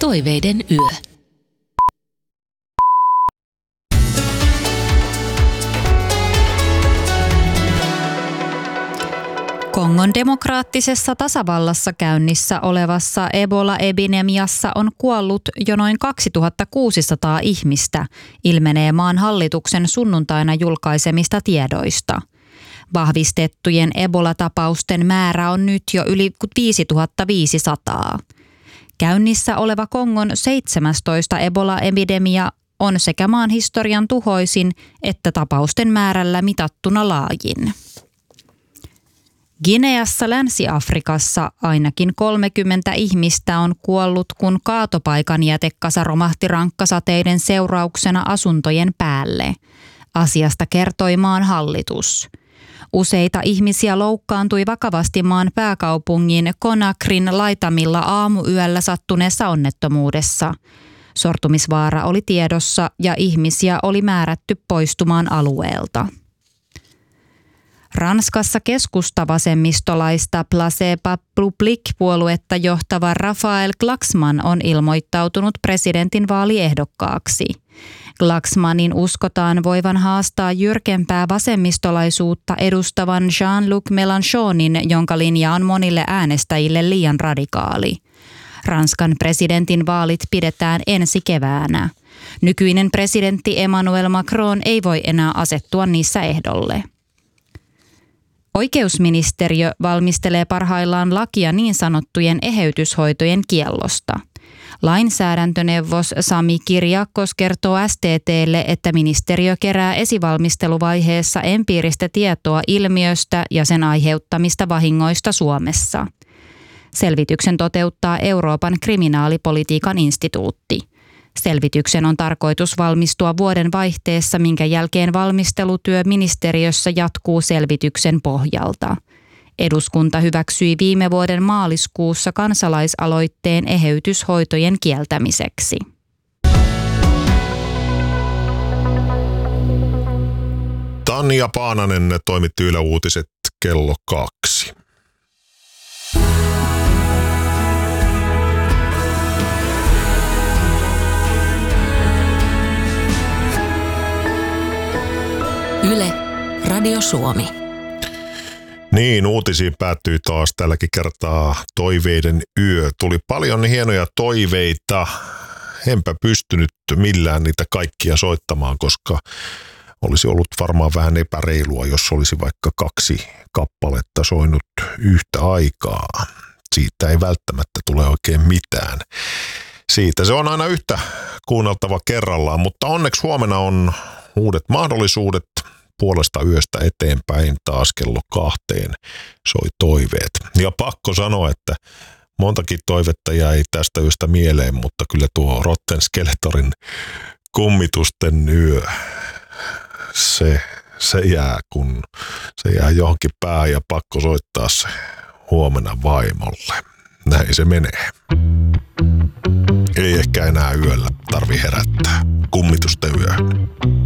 Toiveiden yö. Kongon demokraattisessa tasavallassa käynnissä olevassa Ebola-epidemiassa on kuollut jo noin 2600 ihmistä, ilmenee maan hallituksen sunnuntaina julkaisemista tiedoista. Vahvistettujen Ebola-tapausten määrä on nyt jo yli 5500. Käynnissä oleva Kongon 17. Ebola-epidemia on sekä maan historian tuhoisin että tapausten määrällä mitattuna laajin. Gineassa Länsi-Afrikassa ainakin 30 ihmistä on kuollut, kun kaatopaikan jätekasa romahti rankkasateiden seurauksena asuntojen päälle. Asiasta kertoi maan hallitus. Useita ihmisiä loukkaantui vakavasti maan pääkaupungin Conakrin laitamilla aamuyöllä sattuneessa onnettomuudessa. Sortumisvaara oli tiedossa ja ihmisiä oli määrätty poistumaan alueelta. Ranskassa keskustavasemmistolaista Place Publique-puoluetta johtava Raphael Glucksmann on ilmoittautunut presidentinvaaliehdokkaaksi. Glucksmannin uskotaan voivan haastaa jyrkempää vasemmistolaisuutta edustavan Jean-Luc Mélenchonin, jonka linja on monille äänestäjille liian radikaali. Ranskan presidentinvaalit pidetään ensi keväänä. Nykyinen presidentti Emmanuel Macron ei voi enää asettua niissä ehdolle. Oikeusministeriö valmistelee parhaillaan lakia niin sanottujen eheytyshoitojen kiellosta. Lainsäädäntöneuvos Sami Kirjakos kertoo STT:lle, että ministeriö kerää esivalmisteluvaiheessa empiiristä tietoa ilmiöstä ja sen aiheuttamista vahingoista Suomessa. Selvityksen toteuttaa Euroopan kriminaalipolitiikan instituutti. Selvityksen on tarkoitus valmistua vuoden vaihteessa, minkä jälkeen valmistelutyö ministeriössä jatkuu selvityksen pohjalta. Eduskunta hyväksyi viime vuoden maaliskuussa kansalaisaloitteen eheytyshoitojen kieltämiseksi. Tanja Paananen toimitti Yle Uutiset kello 2. Yle, Radio Suomi. Niin, uutisiin päättyi taas tälläkin kertaa Toiveiden yö. Tuli paljon hienoja toiveita. Enpä pystynyt millään niitä kaikkia soittamaan, koska olisi ollut varmaan vähän epäreilua, jos olisi vaikka 2 kappaletta soinut yhtä aikaa. Siitä ei välttämättä tule oikein mitään. Siitä se on aina yhtä kuunneltava kerrallaan, mutta onneksi huomenna on uudet mahdollisuudet. Puolesta yöstä eteenpäin taas kello 2 soi toiveet. Ja pakko sanoa, että montakin toivetta jäi tästä yöstä mieleen, mutta kyllä tuo Rotten Skeletorin kummitusten yö, se jää johonkin päähän ja pakko soittaa se huomenna vaimolle. Näin se menee. Ei ehkä enää yöllä tarvi herättää. Kummitusten yö.